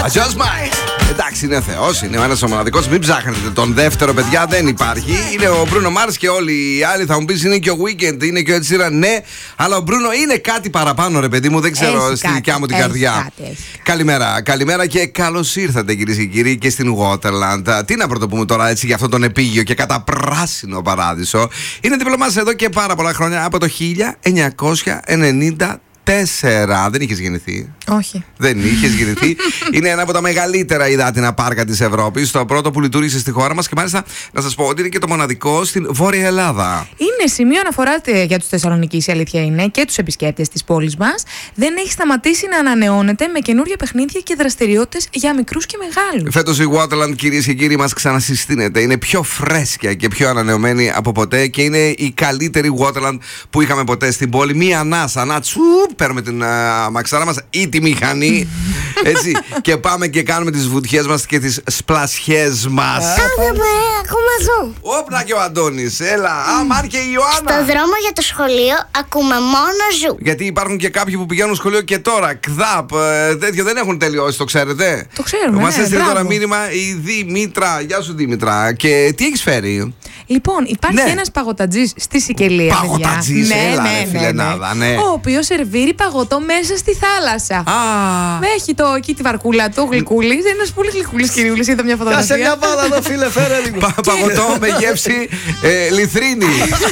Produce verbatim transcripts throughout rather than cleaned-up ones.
Just mine. Εντάξει, είναι Θεός, είναι ο ένας ο μοναδικός. Μην ψάχνετε τον δεύτερο, παιδιά, δεν υπάρχει. Είναι ο Μπρούνο Μάρς και όλοι οι άλλοι θα μου πεις είναι και ο Weekend, είναι και ο Ed Sheeran. Ναι, αλλά ο Μπρούνο είναι κάτι παραπάνω, ρε παιδί μου, δεν ξέρω, έχει στη κάτι, δικιά μου την έχει καρδιά. κάτι, έχει. Καλημέρα, καλημέρα και καλώς ήρθατε, κυρίες και κύριοι, και στην Waterland. Τι να πρωτοπούμε τώρα έτσι για αυτόν τον επίγειο και καταπράσινο παράδεισο. Είναι δίπλα μας εδώ και πάρα πολλά χρόνια, από το χίλια εννιακόσια ενενήντα τέσσερα. Δεν είχες γεννηθεί. Όχι. Δεν είχες γεννηθεί. Είναι ένα από τα μεγαλύτερα υδάτινα πάρκα της Ευρώπης. Το πρώτο που λειτουργήσε στη χώρα μας και μάλιστα να σας πω ότι είναι και το μοναδικό στην Βόρεια Ελλάδα. Είναι σημείο αναφορά για τους Θεσσαλονικείς, η αλήθεια είναι, και τους επισκέπτες της πόλης μας. Δεν έχει σταματήσει να ανανεώνεται με καινούργια παιχνίδια και δραστηριότητες για μικρούς και μεγάλους. Φέτος η Waterland, κυρίες και κύριοι, μας ξανασυστήνεται. Είναι πιο φρέσκια και πιο ανανεωμένη από ποτέ και είναι η καλύτερη Waterland που είχαμε ποτέ στην πόλη. Μία ανάσα, να τσουπ, παίρνουμε την uh, μαξάρα μας ή τη μηχανή, έτσι, και πάμε και κάνουμε τις βουτιές μας και τις σπλασιές μας. Κάθε μέρα ακούμε ζου. Όπνα και ο Αντώνης, έλα. Αμάν και η Ιωάννα. Στο δρόμο για το σχολείο ακούμε μόνο ζου. Γιατί υπάρχουν και κάποιοι που πηγαίνουν σχολείο και τώρα. ΚΔΑΠ, ε, τέτοιο δεν έχουν τελειώσει, το ξέρετε. Το ξέρουμε. Μας ναι, έστειλε τώρα μπράβο. μήνυμα η Δήμητρα. Γεια σου, Δήμητρα. Και τι έχεις φέρει? Λοιπόν, υπάρχει Ναι. ένας παγωτατζής στη Σικελία. Παγωτατζής, παιδιά. έλα, ναι, ρε, ναι, ναι, φιλενάδα, ναι. Ο οποίος σερβίρει παγωτό μέσα στη θάλασσα. Α, Έχει το, εκεί τη βαρκούλα του, γλυκούλη. Είναι ένας πολύ γλυκούλης κυριούλης. Είδα μια φωτογραφία. Κάσε μια μπάλα εδώ, φίλε, φέρε λίγο. πα- παγωτό με γεύση ε, λιθρίνη.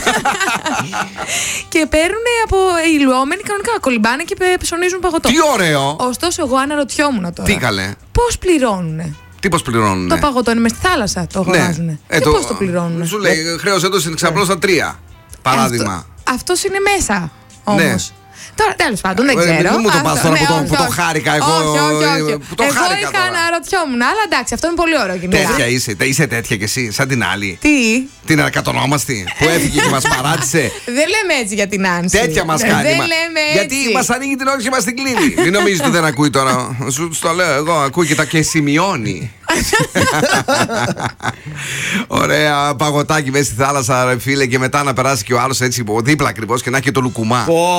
Και παίρνουν από ηλουόμενοι κανονικά. Κολυμπάνε και πε- ψωνίζουν παγωτό. Τι ωραίο. Ωστόσο, εγώ αναρωτιόμουν τώρα. Τι καλέ. Πώς πληρώνουν? Τι πώς πληρώνουν? Το παγωτό είναι μες στη θάλασσα, το αγοράζουν. Ε, και πώς το πληρώνουν? Σου λέει, χρέωσέ το στην ξαπλώστα τρία. Παράδειγμα. Αυτό είναι μέσα όμως. Τώρα τέλος πάντων δεν Ε, ξέρω. μην μου το Αυτό- πας τώρα ναι, που το- όχι, που το όχι. χάρηκα εγώ, Όχι, όχι, όχι. ε, που το Εγώ χάρηκα είχα τώρα. αναρωτιόμουν, αλλά εντάξει, αυτό είναι πολύ ωραίο και μιλά. Τέτοια είσαι, τε- είσαι τέτοια κι εσύ, σαν την άλλη. Τι? Την ακατονόμαστη που έφυγε και μας παράτησε. Δεν λέμε έτσι για την Άνση. Τέτοια μας Ε, κάνει. Δεν μα- λέμε έτσι. Γιατί μας ανοίγει την όρεξη και μας την κλείνει. Μην νομίζεις ότι δεν ακούει τώρα. Σου το λέω εγώ, ακούει και τα και σημειώνει. Ωραία, παγωτάκι μέσα στη θάλασσα, ρε φίλε, και μετά να περάσει και ο άλλος έτσι δίπλα ακριβώς και να έχει και το λουκουμά.